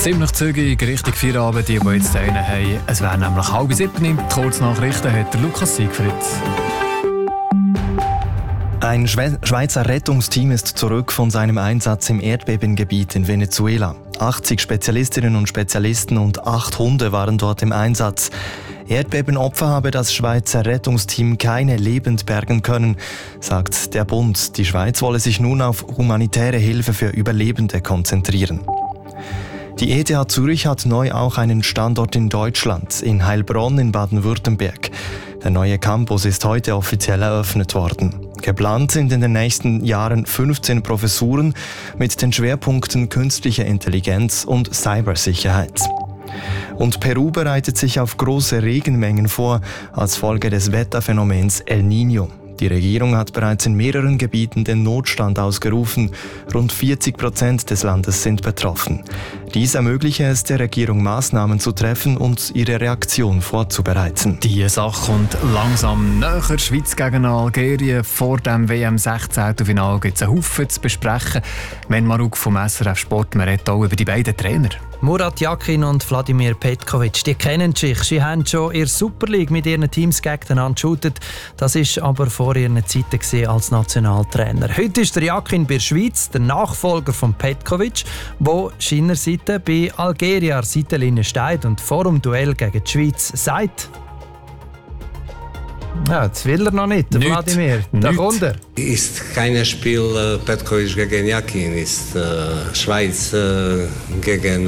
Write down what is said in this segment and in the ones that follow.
Ziemlich zügig, richtig Feierabend, die jetzt einen haben. Es wäre nämlich 6:30. Kurznachrichten hat der Lukas Siegfried. Ein Schweizer Rettungsteam ist zurück von seinem Einsatz im Erdbebengebiet in Venezuela. 80 Spezialistinnen und Spezialisten und 8 Hunde waren dort im Einsatz. Erdbebenopfer habe das Schweizer Rettungsteam keine lebend bergen können, sagt der Bund. Die Schweiz wolle sich nun auf humanitäre Hilfe für Überlebende konzentrieren. Die ETH Zürich hat neu auch einen Standort in Deutschland, in Heilbronn in Baden-Württemberg. Der neue Campus ist heute offiziell eröffnet worden. Geplant sind in den nächsten Jahren 15 Professuren mit den Schwerpunkten künstliche Intelligenz und Cybersicherheit. Und Peru bereitet sich auf große Regenmengen vor als Folge des Wetterphänomens El Niño. Die Regierung hat bereits in mehreren Gebieten den Notstand ausgerufen. Rund 40% des Landes sind betroffen. Dies ermögliche es der Regierung, Maßnahmen zu treffen und ihre Reaktion vorzubereiten. Die Sache kommt langsam näher. Schweiz gegen Algerien. Vor dem WM-16-Finale gibt es einen Haufen zu besprechen. Men Maruk vom SRF Sport, man redet auch über die beiden Trainer. Murat Yakin und Vladimir Petkovic, die kennen sich. Sie haben schon in der Super League mit ihren Teams gegeneinander geshootet. Das war aber vor ihren Zeiten als Nationaltrainer. Heute ist der Yakin bei der Schweiz, der Nachfolger von Petkovic, der seiner Seite bei Algeria Seitenlinie steht und vor dem Duell gegen die Schweiz sagt: Ja, das will er noch nicht, der Vladimir. Da kommt er. Ist kein Spiel Petkovic gegen Yakin, ist Schweiz gegen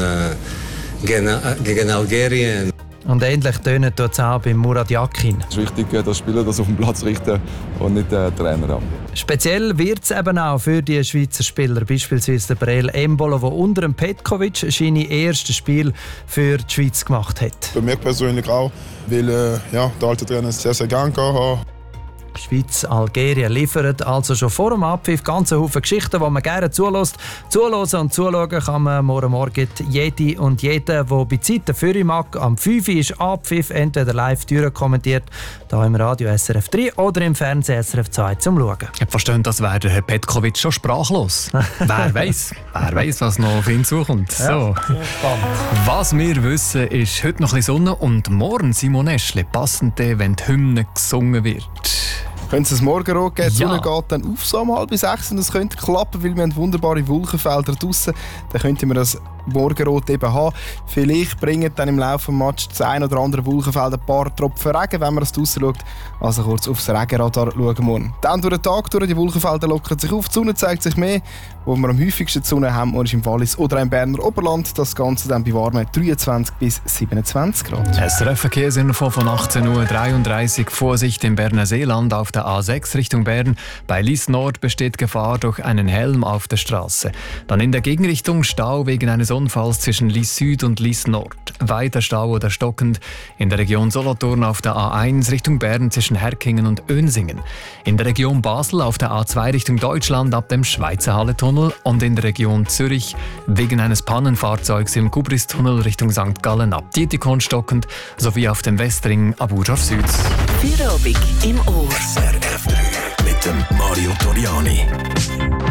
Algerien. Und ähnlich tönt es auch bei Murat Yakin. Es ist wichtig, dass Spieler das auf den Platz richten und nicht der Trainer haben. Speziell wird es eben auch für die Schweizer Spieler, beispielsweise der Breel Embolo, der unter dem Petkovic seine erste Spiel für die Schweiz gemacht hat. Für mich persönlich auch, weil der alte Trainer sehr, sehr gerne hat. Schweiz-Algerien liefert also schon vor dem Abpfiff ganze Haufen Geschichten, die man gerne zulässt. Zuhören und zuschauen kann man morgen jede und jeder, der bei Zeiten für mag. Am 5 Uhr ist Abpfiff, entweder live kommentiert, hier im Radio SRF 3 oder im Fernsehen SRF 2 zum Schauen. Ich verstehe, das wäre der Herr Petkovic schon sprachlos. Wer weiß, was noch auf ihn zukommt. So. Was wir wissen, ist heute noch ein bisschen Sonne und morgen Simon Eschle, passend, wenn die Hymne gesungen wird. Können Sie das Morgenrot geben? Die Ja. Sonne geht dann auf so um 5:30 und das könnte klappen, weil wir haben wunderbare Wolkenfelder draussen. Dann könnten wir das Morgenrot eben haben. Vielleicht bringen dann im Laufe des Matches das ein oder andere Wolkenfeld ein paar Tropfen Regen, wenn man das draussen schaut. Also kurz aufs Regenradar schauen morgen. Dann durch den Tag durch, die Wolkenfelder lockern sich auf, die Sonne zeigt sich mehr. Wo wir am häufigsten die Sonne haben, ist im Wallis oder im Berner Oberland. Das Ganze dann bei warmen 23 bis 27 Grad. SRF-Verkehrsinfo von 18:33 Uhr. Vorsicht im Berner Seeland auf der A6 Richtung Bern. Bei Lies Nord besteht Gefahr durch einen Helm auf der Straße. Dann in der Gegenrichtung Stau wegen eines Unfalls zwischen Lies Süd und Lies Nord. Weiter Stau oder stockend in der Region Solothurn auf der A1 Richtung Bern zwischen Herkingen und Önsingen. In der Region Basel auf der A2 Richtung Deutschland ab dem Schweizer Halletunnel und in der Region Zürich wegen eines Pannenfahrzeugs im Gubristunnel Richtung St. Gallen ab Dietikon stockend sowie auf dem Westring ab Urdorf Süd. Feierabend im Ohr. SRF 3 mit dem Mario Toriani.